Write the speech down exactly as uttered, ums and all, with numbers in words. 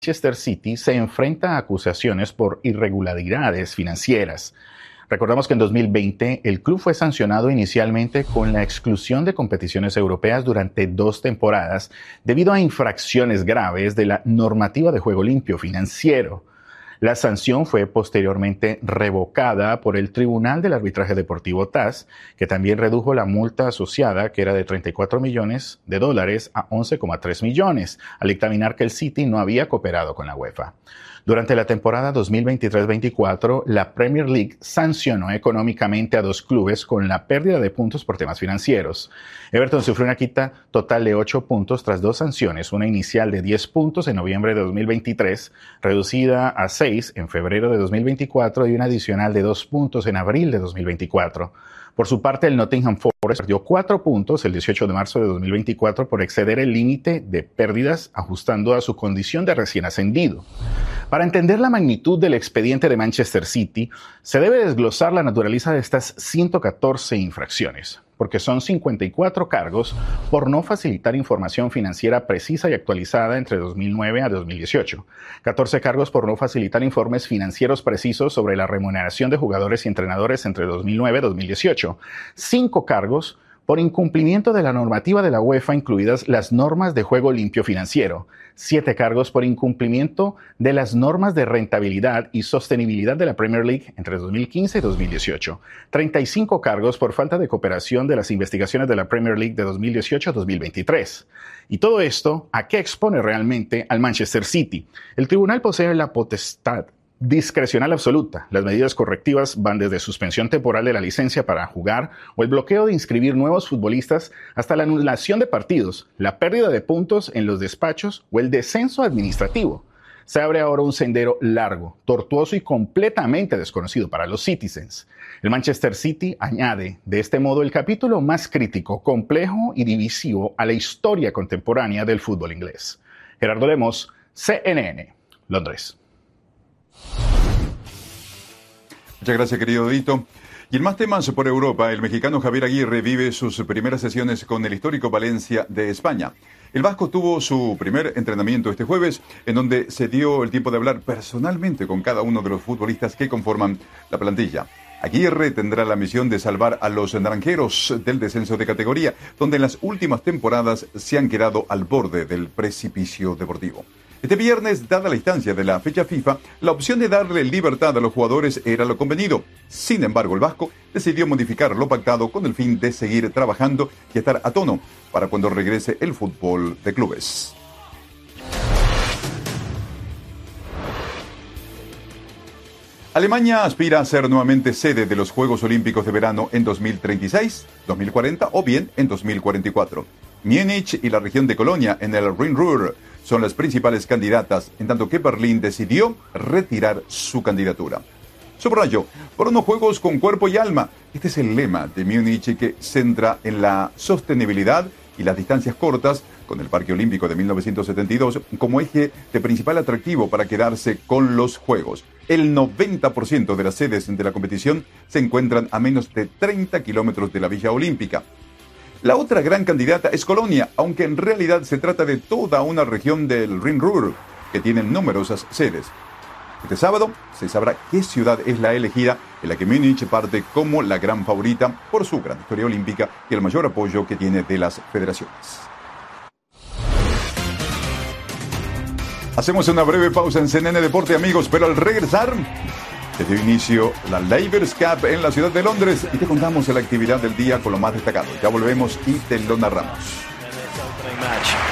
Manchester City se enfrenta a acusaciones por irregularidades financieras. Recordamos que en dos mil veinte el club fue sancionado inicialmente con la exclusión de competiciones europeas durante dos temporadas debido a infracciones graves de la normativa de juego limpio financiero. La sanción fue posteriormente revocada por el Tribunal del Arbitraje Deportivo T A S, que también redujo la multa asociada, que era de treinta y cuatro millones de dólares, a once coma tres millones, al dictaminar que el City no había cooperado con la UEFA. Durante la temporada dos mil veintitrés veinticuatro, la Premier League sancionó económicamente a dos clubes con la pérdida de puntos por temas financieros. Everton sufrió una quita total de ocho puntos tras dos sanciones, una inicial de diez puntos en noviembre de dos mil veintitrés, reducida a seis en febrero de dos mil veinticuatro y una adicional de dos puntos en abril de dos mil veinticuatro. Por su parte, el Nottingham Forest perdió cuatro puntos el dieciocho de marzo de dos mil veinticuatro por exceder el límite de pérdidas, ajustando a su condición de recién ascendido. Para entender la magnitud del expediente de Manchester City, se debe desglosar la naturaleza de estas ciento catorce infracciones, porque son cincuenta y cuatro cargos por no facilitar información financiera precisa y actualizada entre dos mil nueve a dos mil dieciocho, catorce cargos por no facilitar informes financieros precisos sobre la remuneración de jugadores y entrenadores entre dos mil nueve a dos mil dieciocho, cinco cargos por incumplimiento de la normativa de la UEFA, incluidas las normas de juego limpio financiero, siete cargos por incumplimiento de las normas de rentabilidad y sostenibilidad de la Premier League entre dos mil quince y dos mil dieciocho, treinta y cinco cargos por falta de cooperación de las investigaciones de la Premier League de dos mil dieciocho a dos mil veintitrés. Y todo esto, ¿a qué expone realmente al Manchester City? El tribunal posee la potestad discrecional absoluta. Las medidas correctivas van desde suspensión temporal de la licencia para jugar o el bloqueo de inscribir nuevos futbolistas hasta la anulación de partidos, la pérdida de puntos en los despachos o el descenso administrativo. Se abre ahora un sendero largo, tortuoso y completamente desconocido para los Citizens. El Manchester City añade de este modo el capítulo más crítico, complejo y divisivo a la historia contemporánea del fútbol inglés. Gerardo Lemos, C N N, Londres. Muchas gracias, querido Dito. Y en más temas por Europa, el mexicano Javier Aguirre vive sus primeras sesiones con el histórico Valencia de España. El vasco tuvo su primer entrenamiento este jueves, en donde se dio el tiempo de hablar personalmente con cada uno de los futbolistas que conforman la plantilla. Aguirre tendrá la misión de salvar a los naranjeros del descenso de categoría, donde en las últimas temporadas se han quedado al borde del precipicio deportivo. Este viernes, dada la instancia de la fecha FIFA, la opción de darle libertad a los jugadores era lo convenido. Sin embargo, el vasco decidió modificar lo pactado con el fin de seguir trabajando y estar a tono para cuando regrese el fútbol de clubes. Alemania aspira a ser nuevamente sede de los Juegos Olímpicos de Verano en dos mil treinta y seis, dos mil cuarenta o bien en dos mil cuarenta y cuatro. Múnich y la región de Colonia en el Rin-Ruhr son las principales candidatas, en tanto que Berlín decidió retirar su candidatura. Subrayo, por unos juegos con cuerpo y alma. Este es el lema de Múnich, que centra en la sostenibilidad y las distancias cortas, con el Parque Olímpico de mil novecientos setenta y dos como eje de principal atractivo para quedarse con los Juegos. El noventa por ciento de las sedes de la competición se encuentran a menos de treinta kilómetros de la Villa Olímpica. La otra gran candidata es Colonia, aunque en realidad se trata de toda una región del Rin-Ruhr, que tiene numerosas sedes. Este sábado se sabrá qué ciudad es la elegida, en la que Múnich parte como la gran favorita por su gran historia olímpica y el mayor apoyo que tiene de las federaciones. Hacemos una breve pausa en C N N Deporte, amigos, pero al regresar, se dio inicio la Labours Cup en la ciudad de Londres y te contamos la actividad del día con lo más destacado. Ya volvemos y te lo narramos.